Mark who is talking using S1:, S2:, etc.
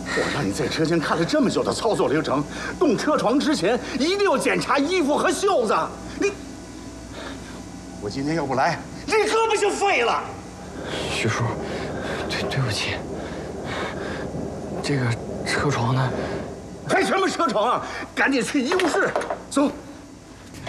S1: 我让你在车间看了这么久的操作流程，动车床之前一定要检查衣服和袖子。我今天要不来，这胳膊就废了。
S2: 徐叔，对不起。这个车床呢？
S1: 还什么车床啊？赶紧去医务室，走。